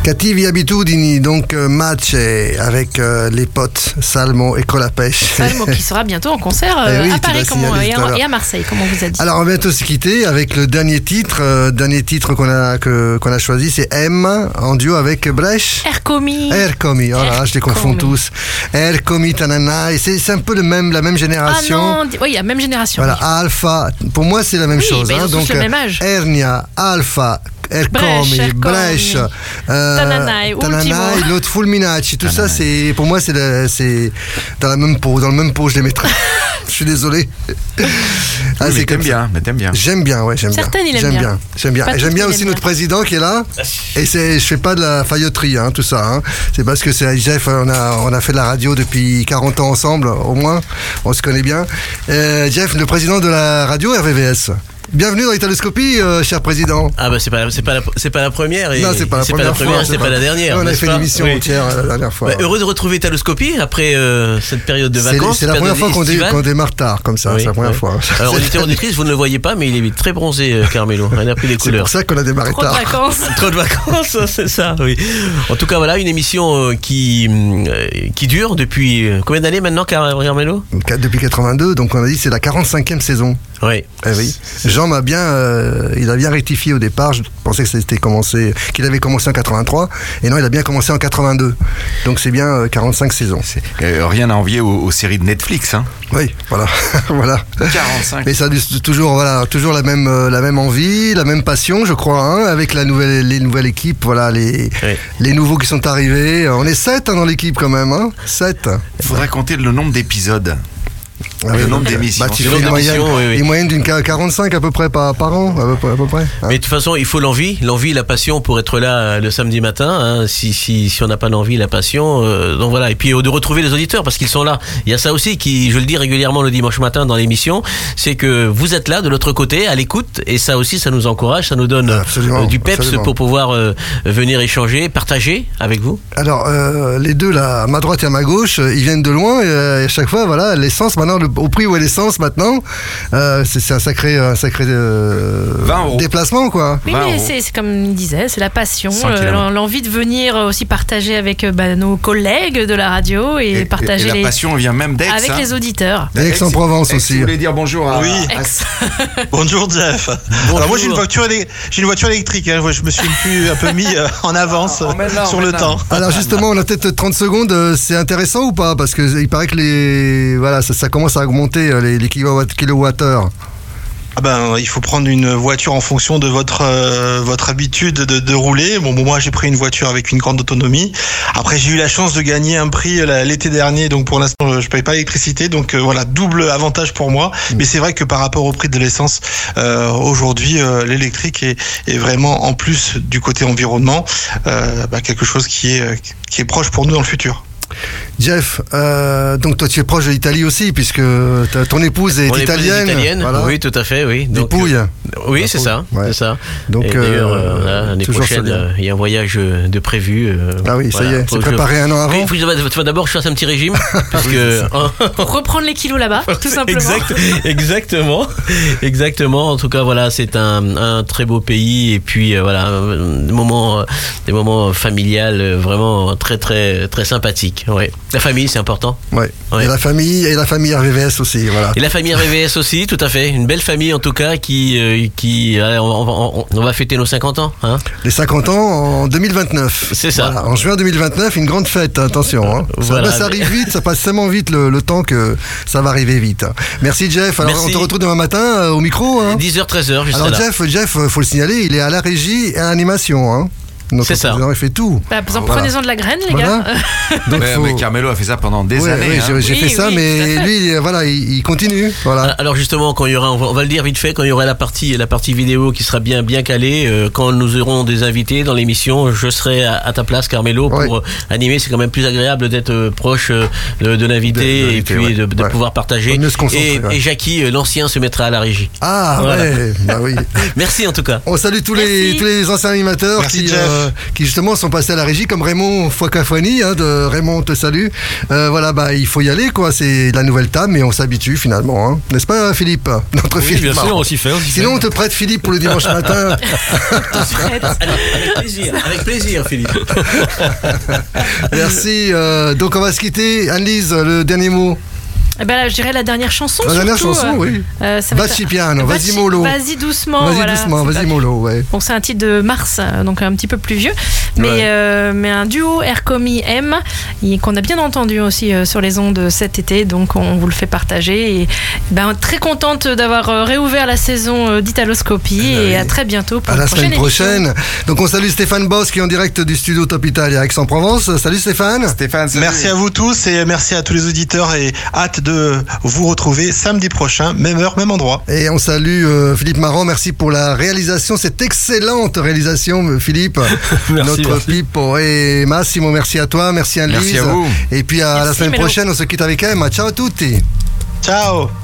Cattivi abitudini, donc match avec les potes Salmo et Colapèche. Salmo qui sera bientôt en concert à Paris et à Marseille, comme on vous a dit. Alors on va bientôt se quitter avec le dernier titre qu'on a choisi, c'est M en duo avec Brech. Ercomi, oh là, je les confonds tous. Ercomi, Tanana, et c'est un peu la même génération. Ah non, oui, la même génération. Voilà, oui. Alpha, pour moi c'est la même chose. Ils ont tous le même âge. Ernia, Alpha, Ercomi, Brech, Tananai, l'autre Fulminacci, tout ça, c'est pour moi c'est dans le même pot je les mettrais. Je suis désolé. Mais t'aimes bien. J'aime bien, ouais, j'aime Certaines, bien. il aime bien. J'aime bien. Et j'aime bien aussi notre président qui est là. Et je fais pas de la failloterie, tout ça. C'est parce que c'est avec Jeff, on a fait de la radio depuis 40 ans ensemble, au moins. On se connaît bien. Jeff, le président de la radio RVVS. Bienvenue dans Italoscopie, cher président. Ah bah c'est pas la première. Non, c'est pas la première fois. C'est pas la dernière. On a fait une émission entière la dernière fois. Heureux de retrouver Italoscopie après cette période de vacances. C'est la première fois qu'on démarre tard comme ça. C'est la première fois. Alors auditeur auditrice, vous ne le voyez pas, mais il est très bronzé, Carmelo. Il a pris les couleurs. C'est pour ça qu'on a démarré tard. Trop de vacances, c'est ça. Oui. En tout cas, voilà une émission qui dure depuis combien d'années maintenant, Carmelo? Depuis 82. Donc on a dit c'est la 45e saison. Oui. Oui. Jean m'a bien, il a bien rectifié au départ. Je pensais que qu'il avait commencé en 83, et non, il a bien commencé en 82. Donc c'est bien 45 saisons. Rien à envier aux séries de Netflix, Oui, voilà, voilà. 45. Mais ça a toujours la même envie, la même passion, je crois, avec les nouvelles équipes, voilà, les nouveaux qui sont arrivés. On est 7 dans l'équipe quand même, 7. Il faudrait compter le nombre d'épisodes. Le nombre d'émissions. Tu fais une moyenne d'une 45 à peu près par an, à peu près. Mais de toute façon, il faut l'envie, la passion pour être là le samedi matin. Si on n'a pas l'envie, la passion, donc voilà. Et puis de retrouver les auditeurs parce qu'ils sont là. Il y a ça aussi je le dis régulièrement le dimanche matin dans l'émission, c'est que vous êtes là de l'autre côté, à l'écoute, et ça aussi, ça nous encourage, ça nous donne du peps pour pouvoir venir échanger, partager avec vous. Alors les deux là, à ma droite et à ma gauche, ils viennent de loin, et à chaque fois, voilà, l'essence maintenant. Au prix où est l'essence maintenant, c'est un sacré déplacement, quoi. Oui, mais c'est comme il disait, c'est la passion, l'envie de venir aussi partager avec nos collègues de la radio et partager la passion vient même d'Aix, avec les auditeurs. Et Aix-en-Provence aussi. Vous voulez dire bonjour à Aix. Bonjour Jeff. Bonjour. Alors moi j'ai une voiture électrique. Je me suis un peu mis en avance sur le temps. Alors justement, on a peut-être 30 secondes. C'est intéressant ou pas? Parce que il paraît que ça commence à augmenter les kilowattheures. Il faut prendre une voiture en fonction de votre habitude de rouler. Bon, moi j'ai pris une voiture avec une grande autonomie. Après j'ai eu la chance de gagner un prix l'été dernier, donc pour l'instant je paye pas l'électricité, donc voilà, double avantage pour moi. Mais c'est vrai que par rapport au prix de l'essence, aujourd'hui l'électrique est vraiment, en plus du côté environnement, quelque chose qui est proche pour nous dans le futur. Jeff, donc toi tu es proche de l'Italie aussi, puisque ton épouse est italienne. Voilà. Oui, tout à fait, oui. Des Pouilles. Oui, c'est ça, c'est ça. Donc, et d'ailleurs, l'année prochaine, il y a un voyage de prévu. Ah oui, ça y est, c'est préparé un an avant. Oui, il faut d'abord que je fasse un petit régime, parce que pour reprendre les kilos là-bas, tout simplement. Exactement. En tout cas, voilà, c'est un très beau pays, et puis voilà, des moments familiales vraiment très très très sympathiques. Ouais. La famille, c'est important. Ouais. Et la famille RVVS aussi, voilà. Et la famille RVVS aussi, tout à fait. Une belle famille en tout cas on va fêter nos 50 ans. Les 50 ans en 2029. C'est ça. Voilà. En juin 2029, une grande fête, attention. Voilà. Ça arrive vite, ça passe tellement vite le temps que ça va arriver vite. Merci Jeff. Alors on te retrouve demain matin au micro. 10h, 13h, juste alors là. Jeff, faut le signaler, il est à la régie et à l'animation. C'est ça. Il fait tout. Prenez-en de la graine, les gars. Donc, mais Carmelo a fait ça pendant des années. J'ai fait ça, mais lui, il continue. Voilà. Alors justement, quand il y aura, on va le dire vite fait, quand il y aura la partie vidéo qui sera bien calée, quand nous aurons des invités dans l'émission, je serai à ta place, Carmelo, pour animer. C'est quand même plus agréable d'être proche de l'invité et puis de pouvoir partager. Et Jackie, l'ancien, se mettra à la régie. Ah voilà. Ouais, bah oui. Merci en tout cas. On salue tous les anciens animateurs. Merci Jeff. qui justement sont passés à la régie, comme Raymond Fouacafouani, de Raymond te salue. Voilà, il faut y aller, quoi. C'est la nouvelle table, mais on s'habitue finalement, hein. N'est-ce pas, Philippe? Notre Philippe. Bien sûr, on s'y fait. Sinon, on te prête Philippe pour le dimanche matin. Avec plaisir, Philippe. Merci. Donc, on va se quitter. Anne-Lise, le dernier mot. Eh ben là, je dirais la dernière chanson. La dernière chanson, oui. Vas-y piano, vas-y mollo. Vas-y doucement. Vas-y doucement, vas-y mollo, ouais. Bon, c'est un titre de Mars, donc un petit peu plus vieux, mais un duo Ercomi M qu'on a bien entendu aussi sur les ondes cet été, donc on vous le fait partager. Et très contente d'avoir réouvert la saison d'Italoscopie et à très bientôt pour la semaine prochaine. Émission. Donc on salue Stéphane Boss qui est en direct du studio Top Italia à Aix-en-Provence. Salut Stéphane. Salut. Merci à vous tous et merci à tous les auditeurs et hâte de vous retrouver samedi prochain, même heure, même endroit. Et on salue Philippe Marant, merci pour la réalisation, cette excellente réalisation Philippe. Notre Pippo. Et Massimo, merci à toi, merci Anne-Lise. Merci à vous. Et puis à la semaine prochaine, on se quitte avec Emma. Ciao à tutti. Ciao.